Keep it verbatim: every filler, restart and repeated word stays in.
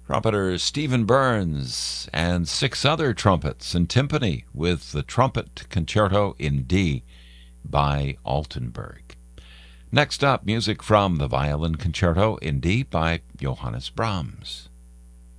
Trumpeter Stephen Burns and six other trumpets and timpani with the Trumpet Concerto in D by Altenburg. Next up, music from the Violin Concerto in D by Johannes Brahms.